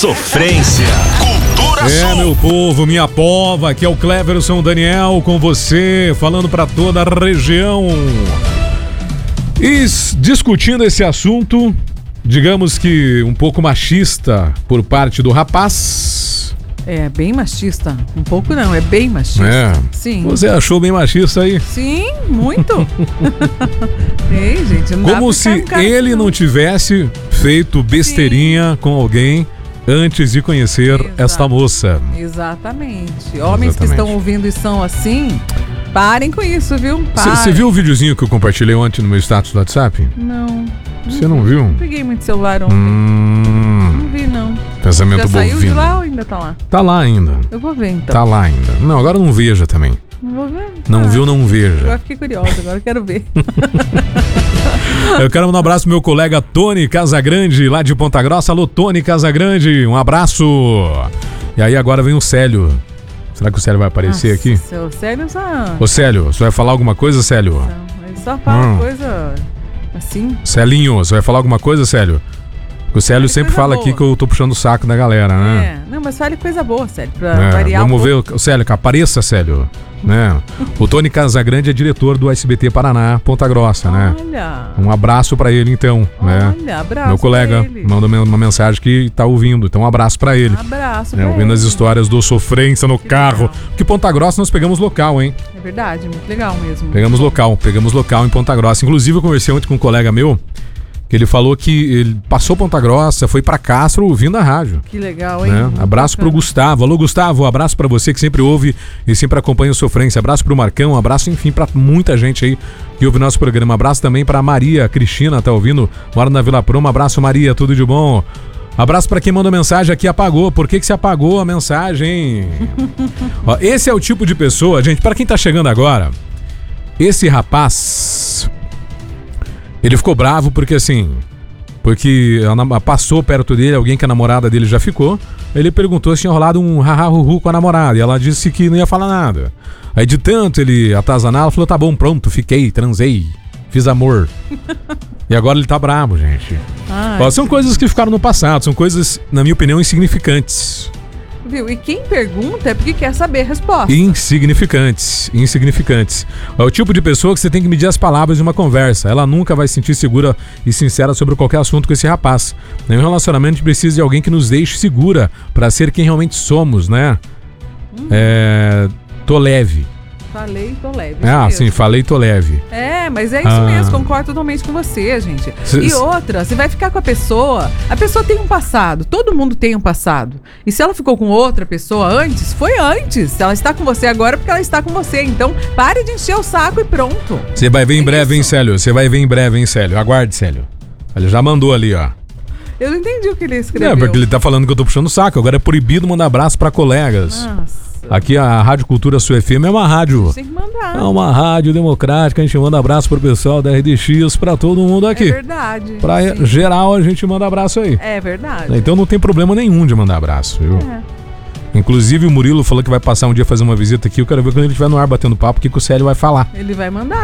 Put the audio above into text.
Sofrência. Cultura Sul. Meu povo, minha pova, aqui é o Cleverson Daniel com você, falando para toda a região. E discutindo esse assunto, digamos que um pouco machista por parte do rapaz. É, bem machista. Um pouco não, é bem machista. É. Sim. Você achou bem machista aí? Sim, muito. Ei, gente, não como se ele não tivesse feito besteirinha com alguém antes de conhecer esta moça. Exatamente. Homens que estão ouvindo e são assim, parem com isso, viu? Você viu o videozinho que eu compartilhei ontem no meu status do WhatsApp? Não. Você não viu? Não peguei muito celular ontem. Não vi, não. Pensamento bovino. Já saiu de lá ou ainda tá lá? Tá lá ainda. Eu vou ver, então. Tá lá ainda. Não, agora não veja também. Não vou ver? Não viu, não veja. Agora fiquei curiosa, agora eu quero ver. Eu quero mandar um abraço pro meu colega Tony Casagrande, lá de Ponta Grossa. Alô, Tony Casagrande, um abraço. E aí agora vem o Célio. Será que o Célio vai aparecer aqui? O Célio só... Ô Célio, você vai falar alguma coisa, Célio? Não, ele só fala coisa assim. Celinho, você vai falar alguma coisa, Célio? O Célio sempre fala aqui que eu tô puxando o saco da galera, né? Não, mas fale coisa boa, Célio, pra variar vamos ver o Célio, que apareça, Célio. Né? O Tony Casagrande é diretor do SBT Paraná, Ponta Grossa, né? Olha. Um abraço pra ele, então. Olha, né? abraço. Meu colega mandou uma mensagem que tá ouvindo, então um abraço pra ele. Abraço pra ouvindo ele. As histórias do Sofrência no carro. Legal. Porque Ponta Grossa nós pegamos local, hein? É verdade, muito legal mesmo. Pegamos local em Ponta Grossa. Inclusive eu conversei ontem com um colega meu, que ele falou que ele passou Ponta Grossa, foi pra Castro ouvindo a rádio. Que legal, hein? Né? Abraço pro Gustavo. Alô, Gustavo, abraço pra você que sempre ouve e sempre acompanha o Sofrência. Abraço pro Marcão, abraço, enfim, pra muita gente aí que ouve nosso programa. Abraço também pra Maria Cristina, tá ouvindo? Mora na Vila Proma. Abraço, Maria, tudo de bom. Abraço pra quem mandou mensagem aqui, apagou. Por que você apagou a mensagem? Ó, esse é o tipo de pessoa, gente, pra quem tá chegando agora, esse rapaz... Ele ficou bravo porque passou perto dele alguém que a namorada dele já ficou. Ele perguntou se tinha rolado um haha-hu-hu com a namorada e ela disse que não ia falar nada. Aí de tanto ele atazanar, ela falou, tá bom, pronto, fiquei, transei, fiz amor. E agora ele tá bravo, gente. São coisas que ficaram no passado, são coisas, na minha opinião, insignificantes. Viu? E quem pergunta é porque quer saber a resposta. Insignificantes. É o tipo de pessoa que você tem que medir as palavras de uma conversa. Ela nunca vai se sentir segura e sincera sobre qualquer assunto com esse rapaz. Em um relacionamento a gente precisa de alguém que nos deixe segura pra ser quem realmente somos, né? Tô leve. Falei, tô leve. Sim, falei, tô leve. Mas é isso mesmo, concordo totalmente com você, gente. E outra, você vai ficar com a pessoa tem um passado, todo mundo tem um passado. E se ela ficou com outra pessoa antes, foi antes. Se ela está com você agora, é porque ela está com você. Então, pare de encher o saco e pronto. Você vai ver em breve, hein, Célio? Você vai ver em breve, hein, Célio? Aguarde, Célio. Ele já mandou ali, ó. Eu não entendi o que ele escreveu. Porque ele tá falando que eu tô puxando o saco. Agora é proibido mandar abraço pra colegas. Nossa. Aqui a Rádio Cultura Sul FM é uma rádio. Tem que mandar. É uma rádio democrática. A gente manda abraço pro pessoal da RDX, pra todo mundo aqui. É verdade. Pra geral a gente manda abraço aí. É verdade. Então não tem problema nenhum de mandar abraço, viu? Inclusive o Murilo falou que vai passar um dia fazer uma visita aqui. Eu quero ver quando ele estiver no ar batendo papo o que o Célio vai falar. Ele vai mandar.